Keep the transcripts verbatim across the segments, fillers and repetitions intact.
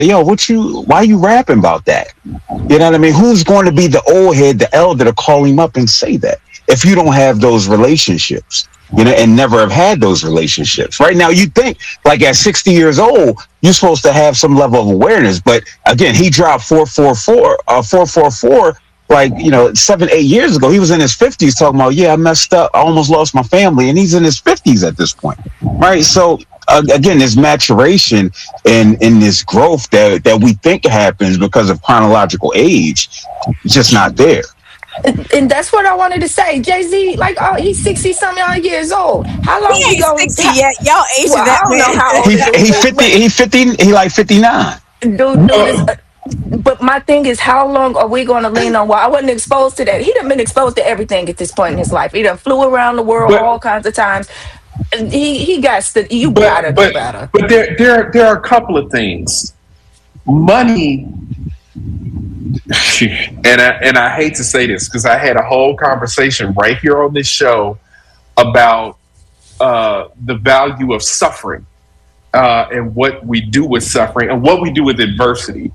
yo, what you, why you rapping about that? You know what I mean? Who's going to be the old head, the elder to call him up and say that if you don't have those relationships, you know, and never have had those relationships? Right now, you think like at sixty years old, you're supposed to have some level of awareness. But again, he dropped four four four, uh, four four four, like, you know, seven, eight years ago. He was in his fifties talking about, yeah, I messed up. I almost lost my family. And he's in his fifties at this point. Right. So, uh, again, this maturation and, and this growth that, that we think happens because of chronological age, just not there. And that's what I wanted to say. Jay-Z, like, oh, he's sixty something odd years old. How long he he going sixty yet? Y'all aging well, that I don't man. know how old he, he, he fifty. He fifty. He like fifty-nine. Dude, dude is, uh, but my thing is, how long are we going to lean on? Well, I wasn't exposed to that. He done been exposed to everything at this point in his life. He done flew around the world but, all kinds of times. He he got to. You but, gotta but, do better. But there there there are a couple of things. Money. And I, and I hate to say this because I had a whole conversation right here on this show about uh, the value of suffering uh, and what we do with suffering and what we do with adversity.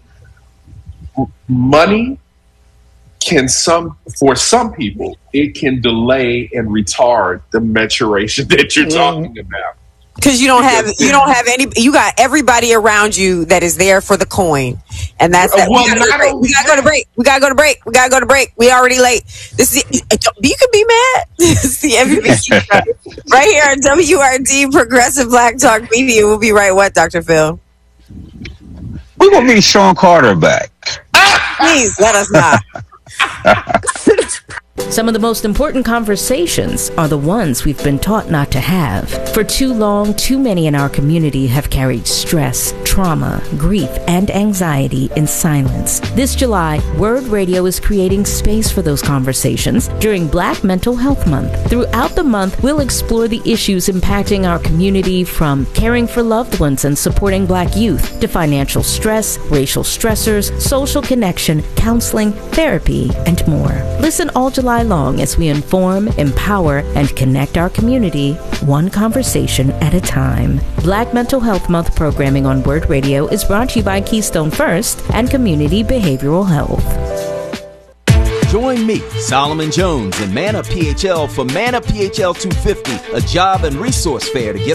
Money can some for some people it can delay and retard the maturation that you're talking mm. about. Because you don't have you don't have any you got everybody around you that is there for the coin, and that's that. Well, we, gotta we gotta go to break. We gotta go to break. We gotta go to break. We already late. This is you could be mad. See M V P right here on W R D Progressive Black Talk Media. We'll be right with Doctor Phil. We're gonna be Sean Carter back. Please let us not. Some of the most important conversations are the ones we've been taught not to have. For too long, too many in our community have carried stress, trauma, grief, and anxiety in silence. This July, Word Radio is creating space for those conversations during Black Mental Health Month. Throughout the month, we'll explore the issues impacting our community, from caring for loved ones and supporting Black youth to financial stress, racial stressors, social connection, counseling, therapy, and more. Listen all July long as we inform, empower, and connect our community one conversation at a time. Black Mental Health Month programming on Word Radio is brought to you by Keystone First and Community Behavioral Health. Join me, Solomon Jones, and Man Up P H L for Man Up P H L two fifty, a job and resource fair to get